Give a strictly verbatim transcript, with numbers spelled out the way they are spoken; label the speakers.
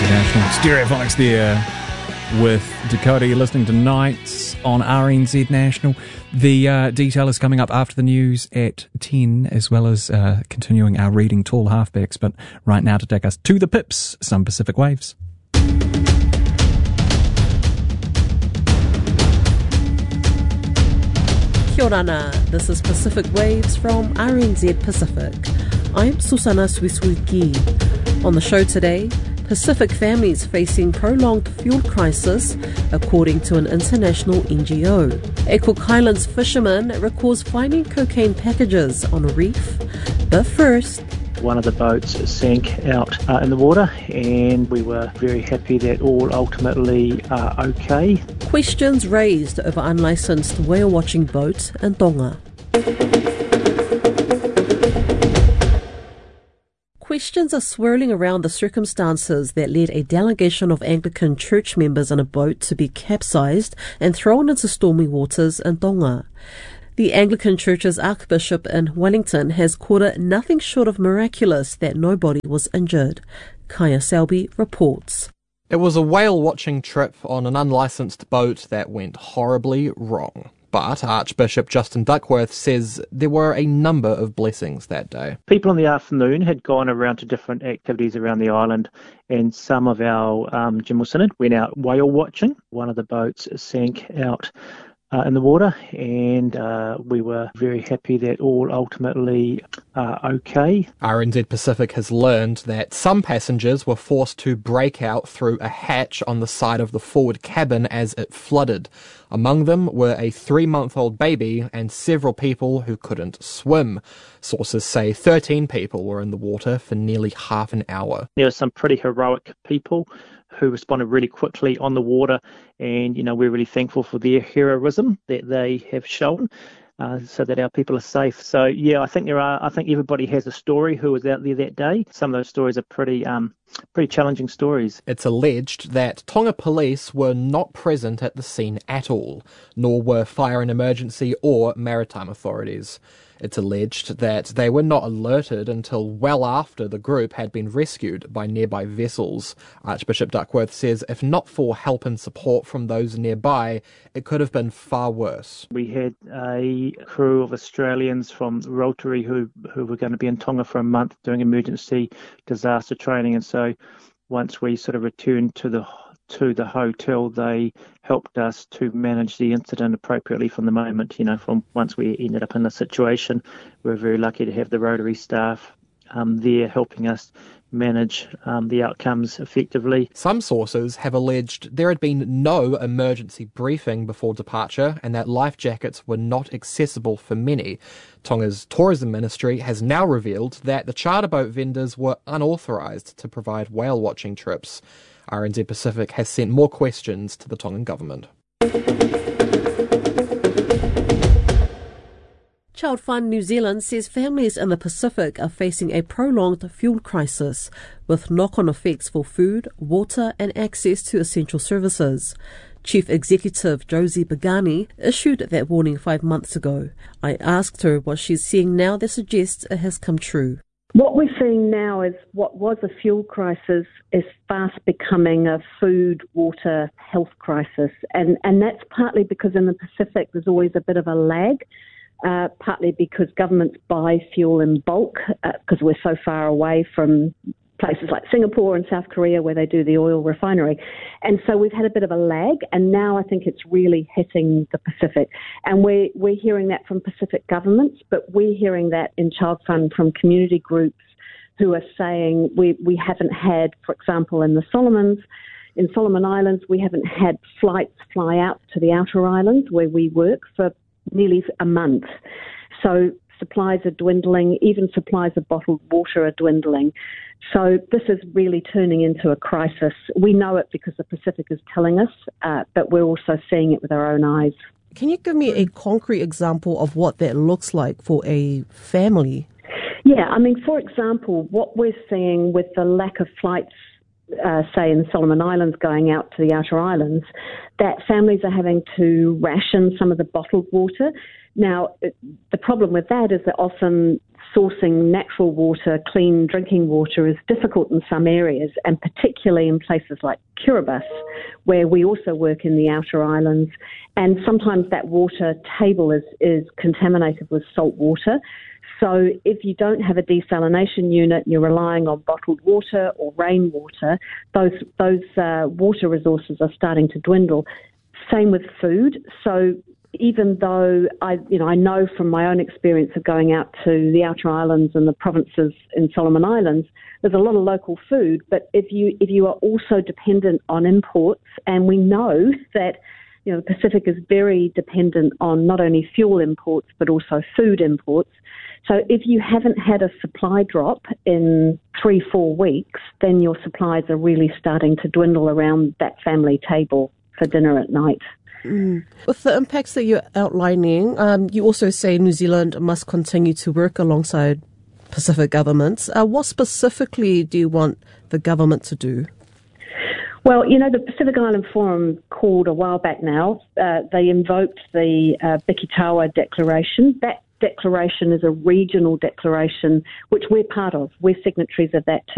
Speaker 1: National Stereophonics there with Dakota. You're listening to Nights on R N Z National. The uh, detail is coming up after the news at ten, as well as uh, continuing our reading Tall Halfbacks. But right now, to take us to the pips, some Pacific Waves.
Speaker 2: Kia ora, this is Pacific Waves from R N Z Pacific. I'm Susana Suisuiki. On the show today, Pacific families facing prolonged fuel crisis, according to an international N G O. A Cook Highlands fisherman records finding cocaine packages on a reef. But first,
Speaker 3: one of the boats sank out uh, in the water, and we were very happy that all ultimately are okay.
Speaker 2: Questions raised over unlicensed whale-watching boat in Tonga. Questions are swirling around the circumstances that led a delegation of Anglican church members on a boat to be capsized and thrown into stormy waters in Tonga. The Anglican Church's Archbishop in Wellington has called it nothing short of miraculous that nobody was injured. Kaya Selby reports.
Speaker 4: It was a whale-watching trip on an unlicensed boat that went horribly wrong. But Archbishop Justin Duckworth says there were a number of blessings that day.
Speaker 3: People in the afternoon had gone around to different activities around the island, and some of our um, General Synod went out whale watching. One of the boats sank out Uh, in the water, and uh, we were very happy that all ultimately are okay.
Speaker 4: R N Z Pacific has learned that some passengers were forced to break out through a hatch on the side of the forward cabin as it flooded. Among them were a three-month-old baby and several people who couldn't swim. Sources say thirteen people were in the water for nearly half an hour.
Speaker 3: There were some pretty heroic people who responded really quickly on the water, and you know we're really thankful for their heroism that they have shown, uh, so that our people are safe. So yeah, I think there are. I think everybody has a story who was out there that day. Some of those stories are pretty, um, pretty challenging stories.
Speaker 4: It's alleged that Tonga police were not present at the scene at all, nor were fire and emergency or maritime authorities. It's alleged that they were not alerted until well after the group had been rescued by nearby vessels. Archbishop Duckworth says if not for help and support from those nearby, it could have been far worse.
Speaker 3: We had a crew of Australians from Rotary who, who were going to be in Tonga for a month doing emergency disaster training, and so once we sort of returned to the to the hotel, they helped us to manage the incident appropriately from the moment, you know, from once we ended up in the situation. We were very lucky to have the Rotary staff um, there helping us manage um, the outcomes effectively.
Speaker 4: Some sources have alleged there had been no emergency briefing before departure and that life jackets were not accessible for many. Tonga's tourism ministry has now revealed that the charter boat vendors were unauthorised to provide whale-watching trips. R N Z Pacific has sent more questions to the Tongan government.
Speaker 2: Child Fund New Zealand says families in the Pacific are facing a prolonged fuel crisis, with knock-on effects for food, water and access to essential services. Chief Executive Josie Begani issued that warning five months ago. I asked her what she's seeing now that suggests it has come true.
Speaker 5: What we're seeing now is what was a fuel crisis is fast becoming a food, water, health crisis. And, and that's partly because in the Pacific there's always a bit of a lag, uh, partly because governments buy fuel in bulk because uh, we're so far away from places like Singapore and South Korea where they do the oil refinery. And so we've had a bit of a lag, and now I think it's really hitting the Pacific. And we're, we're hearing that from Pacific governments, but we're hearing that in Child Fund from community groups who are saying we, we haven't had, for example, in the Solomons, in Solomon Islands, we haven't had flights fly out to the outer islands where we work for nearly a month. So supplies are dwindling, even supplies of bottled water are dwindling. So this is really turning into a crisis. We know it because the Pacific is telling us, uh, but we're also seeing it with our own eyes.
Speaker 2: Can you give me a concrete example of what that looks like for a family?
Speaker 5: Yeah, I mean, for example, what we're seeing with the lack of flights, uh, say in the Solomon Islands going out to the outer islands, that families are having to ration some of the bottled water. Now, the problem with that is that often sourcing natural water, clean drinking water, is difficult in some areas, and particularly in places like Kiribati, where we also work in the outer islands. And sometimes that water table is, is contaminated with salt water. So if you don't have a desalination unit and you're relying on bottled water or rainwater, those those uh, water resources are starting to dwindle. Same with food. So even though I, you know, I know from my own experience of going out to the outer islands and the provinces in Solomon Islands, there's a lot of local food. But if you if you are also dependent on imports, and we know that, you know, the Pacific is very dependent on not only fuel imports but also food imports. So if you haven't had a supply drop in three, four weeks, then your supplies are really starting to dwindle around that family table for dinner at night.
Speaker 2: Mm. With the impacts that you're outlining, um, you also say New Zealand must continue to work alongside Pacific governments. Uh, what specifically do you want the government to do?
Speaker 5: Well, you know, the Pacific Island Forum called a while back now. Uh, they invoked the uh, Bikitawa Declaration. That declaration is a regional declaration, which we're part of. We're signatories of that too.